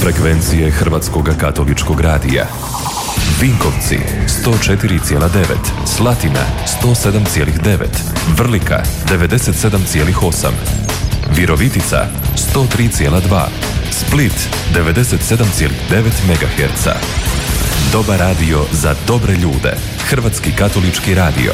Frekvencije Hrvatskog katoličkog radija. Vinkovci 104,9, Slatina 107,9, Vrlika 97,8, Virovitica 103,2, Split 97,9 MHz. Dobar radio za dobre ljude. Hrvatski katolički radio.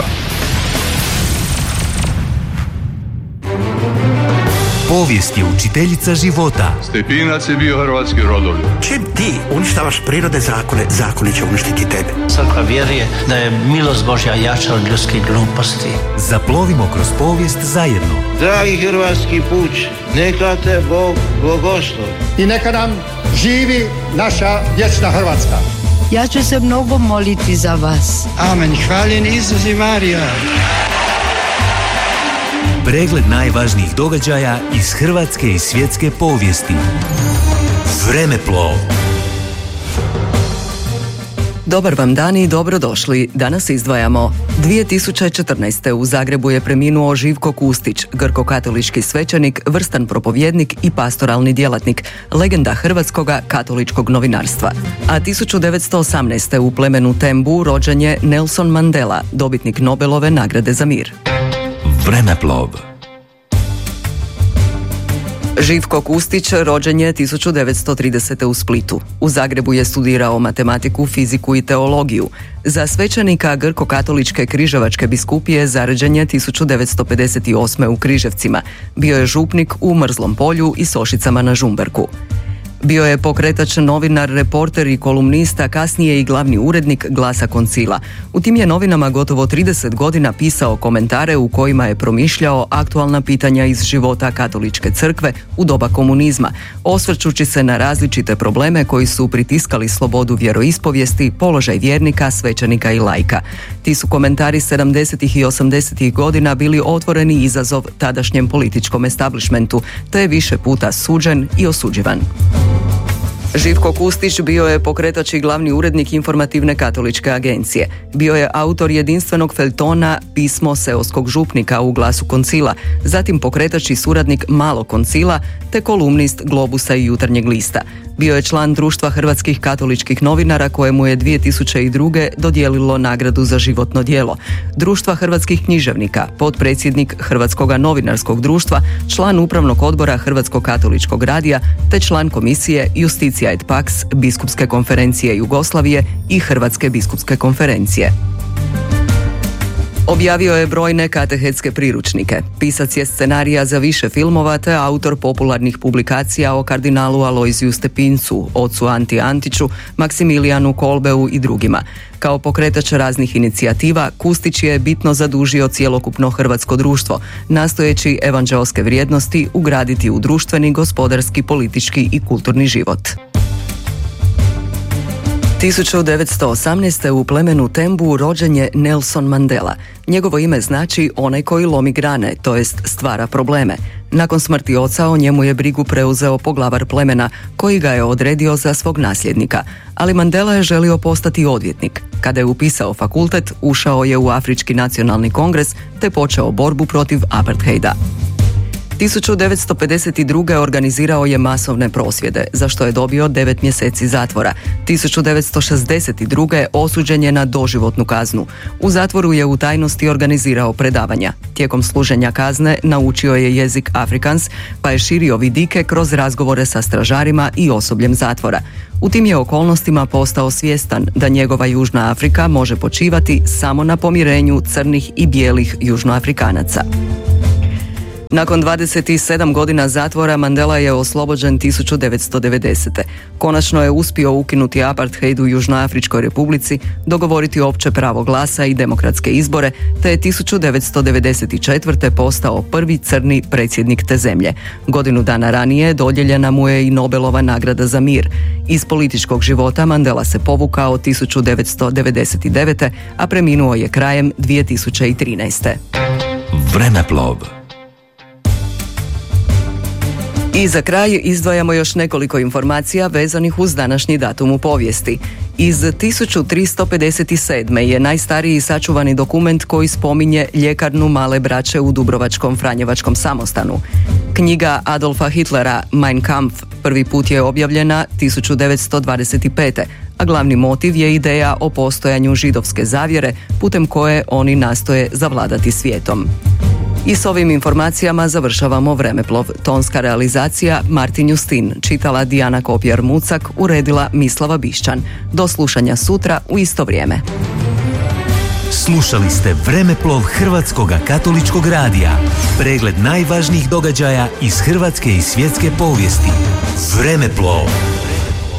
Povijest je učiteljica života. Stepinac je bio hrvatski rodoljub. Čim ti uništavaš prirode zakone, zakoni će uništiti tebe. Crkva vjeruje da je milost Božja jača od ljudskih gluposti. Zaplovimo kroz povijest zajedno. Dragi hrvatski puč, neka te Bog blagoslovi. I neka nam živi naša vječna Hrvatska. Ja ću se mnogo moliti za vas. Amen. Hvaljen Isus i Marija. Pregled najvažnijih događaja iz hrvatske i svjetske povijesti. Vremeplov. Dobar vam dan i dobrodošli. Danas izdvajamo. 2014. u Zagrebu je preminuo Živko Kustić, grko-katolički svećenik, vrstan propovjednik i pastoralni djelatnik, legenda hrvatskoga katoličkog novinarstva. A 1918. u plemenu Tembu rođen je Nelson Mandela, dobitnik Nobelove nagrade za mir. Vremeplov. Živko Kustić rođen je 1930. u Splitu. U Zagrebu je studirao matematiku, fiziku i teologiju. Za svećenika grko-katoličke križevačke biskupije zaređen je 1958. u Križevcima. Bio je župnik u Mrzlom Polju i Sošicama na Žumberku. Bio je pokretač, novinar, reporter i kolumnista, kasnije i glavni urednik Glasa Koncila. U tim je novinama gotovo 30 godina pisao komentare u kojima je promišljao aktualna pitanja iz života katoličke crkve u doba komunizma, osvrćući se na različite probleme koji su pritiskali slobodu vjeroispovijesti, položaj vjernika, svećenika i laika. Ti su komentari 70. i 80. godina bili otvoreni izazov tadašnjem političkom establishmentu, te je više puta suđen i osuđivan. Živko Kustić bio je pokretač i glavni urednik informativne katoličke agencije. Bio je autor jedinstvenog feljtona Pismo seoskog župnika u Glasu Koncila, zatim pokretač i suradnik Malog Koncila, te kolumnist Globusa i Jutarnjeg lista. Bio je član Društva hrvatskih katoličkih novinara kojemu je 2002. dodijelilo nagradu za životno djelo. Društva hrvatskih književnika, potpredsjednik Hrvatskog novinarskog društva, član upravnog odbora Hrvatskog katoličkog radija, te član komisije Justitia et Pax Biskupske konferencije Jugoslavije i Hrvatske biskupske konferencije. Objavio je brojne katehetske priručnike. Pisac je scenarija za više filmova te autor popularnih publikacija o kardinalu Alojziju Stepincu, ocu Anti Antiću, Maksimilijanu Kolbeu i drugima. Kao pokretač raznih inicijativa, Kustić je bitno zadužio cjelokupno hrvatsko društvo, nastojeći evanđeoske vrijednosti ugraditi u društveni, gospodarski, politički i kulturni život. 1918. u plemenu Tembu rođen je Nelson Mandela. Njegovo ime znači onaj koji lomi grane, to jest stvara probleme. Nakon smrti oca o njemu je brigu preuzeo poglavar plemena, koji ga je odredio za svog nasljednika. Ali Mandela je želio postati odvjetnik. Kada je upisao fakultet, ušao je u Afrički nacionalni kongres te počeo borbu protiv apartheida. 1952. organizirao je masovne prosvjede, za što je dobio 9 mjeseci zatvora. 1962. osuđen je na doživotnu kaznu. U zatvoru je u tajnosti organizirao predavanja. Tijekom služenja kazne naučio je jezik Afrikaans, pa je širio vidike kroz razgovore sa stražarima i osobljem zatvora. U tim je okolnostima postao svjestan da njegova Južna Afrika može počivati samo na pomirenju crnih i bijelih južnoafrikanaca. Nakon 27 godina zatvora Mandela je oslobođen 1990. Konačno je uspio ukinuti apartheid u Južnoafričkoj republici, dogovoriti opće pravo glasa i demokratske izbore, te je 1994. postao prvi crni predsjednik te zemlje. Godinu dana ranije dodijeljena mu je i Nobelova nagrada za mir. Iz političkog života Mandela se povukao 1999. a preminuo je krajem 2013. Vremeplov. I za kraj izdvajamo još nekoliko informacija vezanih uz današnji datum u povijesti. Iz 1357. je najstariji sačuvani dokument koji spominje ljekarnu Male braće u Dubrovačkom Franjevačkom samostanu. Knjiga Adolfa Hitlera Mein Kampf prvi put je objavljena 1925. a glavni motiv je ideja o postojanju židovske zavjere putem koje oni nastoje zavladati svijetom. I s ovim informacijama završavamo Vremeplov. Tonska realizacija Martin Justin, čitala Dijana Kopjar-Mucak, uredila Mislava Bišćan. Do slušanja sutra u isto vrijeme. Slušali ste Vremeplov Hrvatskog katoličkog radija. Pregled najvažnijih događaja iz hrvatske i svjetske povijesti. Vremeplov.